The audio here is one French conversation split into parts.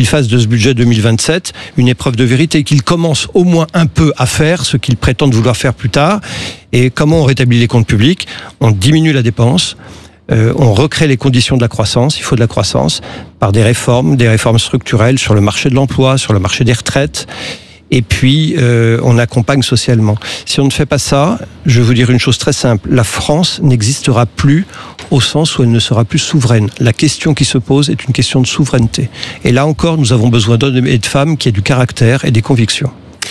qu'il fasse de ce budget 2027 une épreuve de vérité, qu'il commence au moins un peu à faire ce qu'il prétend vouloir faire plus tard. Et comment on rétablit les comptes publics? On diminue la dépense. On recrée les conditions de la croissance, il faut de la croissance, par des réformes structurelles sur le marché de l'emploi, sur le marché des retraites, et puis on accompagne socialement. Si on ne fait pas ça, je vais vous dire une chose très simple, la France n'existera plus au sens où elle ne sera plus souveraine. La question qui se pose est une question de souveraineté. Et là encore, nous avons besoin d'hommes et de femmes qui aient du caractère et des convictions.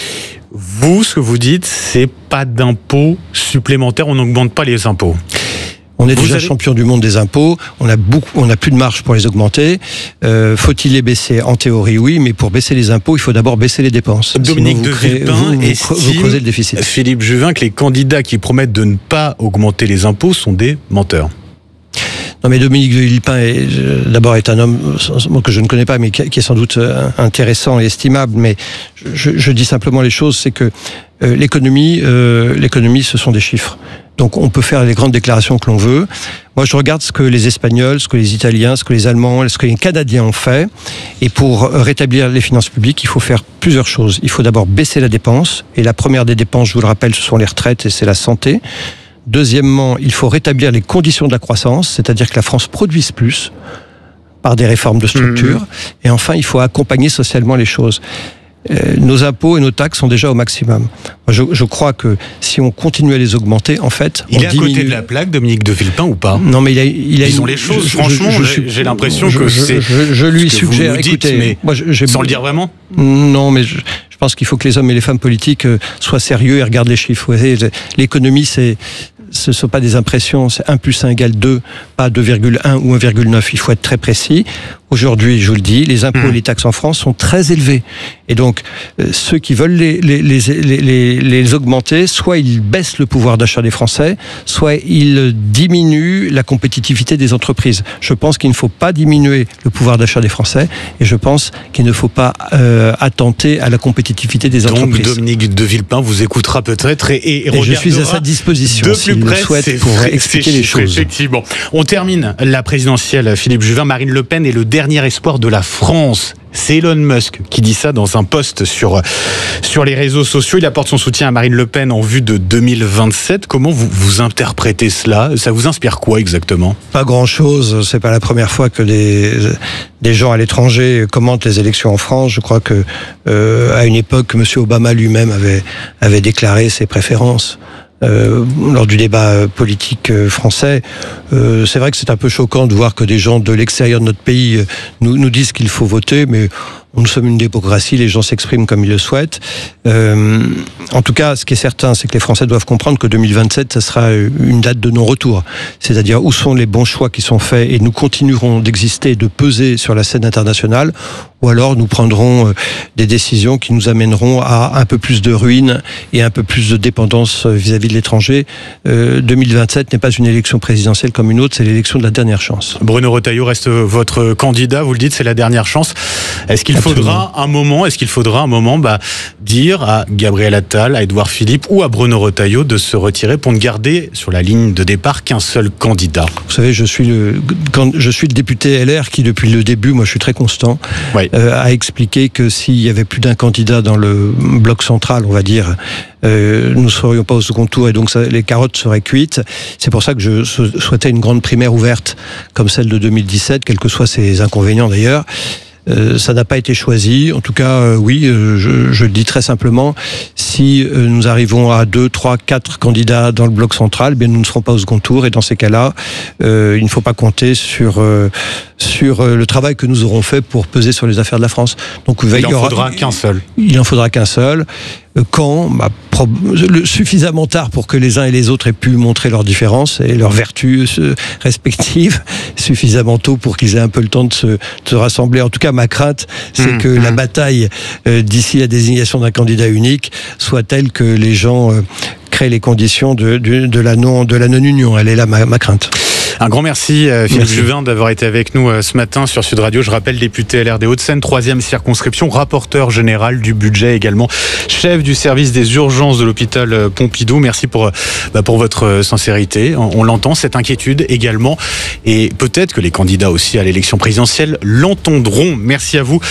Vous, ce que vous dites, c'est pas d'impôts supplémentaires, on n'augmente pas les impôts. On est déjà champion du monde des impôts, on a plus de marge pour les augmenter. Faut-il les baisser? En théorie, oui, mais pour baisser les impôts, il faut d'abord baisser les dépenses. Dominique de Villepin vous creusez le déficit. Philippe Juvin, que les candidats qui promettent de ne pas augmenter les impôts sont des menteurs. Non, mais Dominique de Villepin est un homme que je ne connais pas, mais qui est sans doute intéressant et estimable. Mais je dis simplement les choses, c'est que l'économie, ce sont des chiffres. Donc on peut faire les grandes déclarations que l'on veut. Moi, je regarde ce que les Espagnols, ce que les Italiens, ce que les Allemands, ce que les Canadiens ont fait. Et pour rétablir les finances publiques, il faut faire plusieurs choses. Il faut d'abord baisser la dépense. Et la première des dépenses, je vous le rappelle, ce sont les retraites et c'est la santé. Deuxièmement, il faut rétablir les conditions de la croissance, c'est-à-dire que la France produise plus par des réformes de structure. Et enfin, il faut accompagner socialement les choses. Nos impôts et nos taxes sont déjà au maximum. Je crois que si on continue à les augmenter, en fait, il est à côté de la plaque, Dominique de Villepin, ou pas? Non, mais ils ont les choses. Franchement, j'ai l'impression que c'est. Je lui suggère. Écoutez, mais moi, sans le dire vraiment. Non, mais je pense qu'il faut que les hommes et les femmes politiques soient sérieux et regardent les chiffres. Vous voyez, l'économie, ce ne sont pas des impressions, c'est 1 + 1 = 2, pas 2,1 ou 1,9. Il faut être très précis. Aujourd'hui, je vous le dis, les impôts et les taxes en France sont très élevés. Et donc, ceux qui veulent les augmenter, soit ils baissent le pouvoir d'achat des Français, soit ils diminuent la compétitivité des entreprises. Je pense qu'il ne faut pas diminuer le pouvoir d'achat des Français et je pense qu'il ne faut pas attenter à la compétitivité des entreprises. Donc, Dominique de Villepin vous écoutera peut-être et je suis à sa disposition de plus près, souhaite pour expliquer les choses. Effectivement. On termine la présidentielle, Philippe Juvin. Marine Le Pen est le dernier espoir de la France. C'est Elon Musk qui dit ça dans un post sur les réseaux sociaux. Il apporte son soutien à Marine Le Pen en vue de 2027. Comment vous interprétez cela? Ça vous inspire quoi exactement? Pas grand-chose. C'est pas la première fois que des gens à l'étranger commentent les élections en France. Je crois que à une époque, M. Obama lui-même avait déclaré ses préférences. Lors du débat politique français, c'est vrai que c'est un peu choquant de voir que des gens de l'extérieur de notre pays nous disent qu'il faut voter, mais nous sommes une démocratie, les gens s'expriment comme ils le souhaitent. En tout cas, ce qui est certain, c'est que les Français doivent comprendre que 2027, ça sera une date de non-retour. C'est-à-dire où sont les bons choix qui sont faits et nous continuerons d'exister et de peser sur la scène internationale, ou alors nous prendrons des décisions qui nous amèneront à un peu plus de ruine et un peu plus de dépendance vis-à-vis de l'étranger. 2027 n'est pas une élection présidentielle comme une autre, c'est l'élection de la dernière chance. Bruno Retailleau reste votre candidat, vous le dites, c'est la dernière chance. Est-ce qu'il faudra un moment dire à Gabriel Attal, à Édouard Philippe ou à Bruno Retailleau de se retirer pour ne garder sur la ligne de départ qu'un seul candidat? Vous savez, je suis le député LR qui, depuis le début, moi je suis très constant, oui. A expliqué que s'il y avait plus d'un candidat dans le bloc central, on va dire, nous ne serions pas au second tour et donc les carottes seraient cuites. C'est pour ça que je souhaitais une grande primaire ouverte comme celle de 2017, quels que soient ses inconvénients d'ailleurs. Ça n'a pas été choisi. En tout cas, oui, je le dis très simplement, si nous arrivons à 2, 3, 4 candidats dans le bloc central, bien nous ne serons pas au second tour et dans ces cas-là, il ne faut pas compter sur le travail que nous aurons fait pour peser sur les affaires de la France. Donc, il n'en faudra qu'un seul. Il n'en faudra qu'un seul. Quand suffisamment tard pour que les uns et les autres aient pu montrer leurs différences et leurs vertus respectives, suffisamment tôt pour qu'ils aient un peu le temps de se rassembler. En tout cas, ma crainte, c'est que la bataille d'ici la désignation d'un candidat unique soit telle que les gens créent les conditions de la non-union. Elle est là ma crainte. Un grand merci Philippe Juvin d'avoir été avec nous ce matin sur Sud Radio. Je rappelle, député LR des Hauts-de-Seine, 3e circonscription, rapporteur général du budget également, chef du service des urgences de l'hôpital Pompidou. Merci pour votre sincérité. On l'entend, cette inquiétude également. Et peut-être que les candidats aussi à l'élection présidentielle l'entendront. Merci à vous.